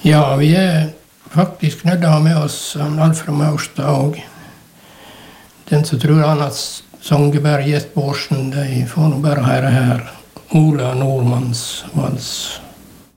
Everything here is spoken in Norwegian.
Ja, vi er faktisk nødt til å ha med oss Alfred Maurstad og den som tror han at Songeberg Gjest Bårdsen, de får nå bare høre her. Ola Nordmanns vals.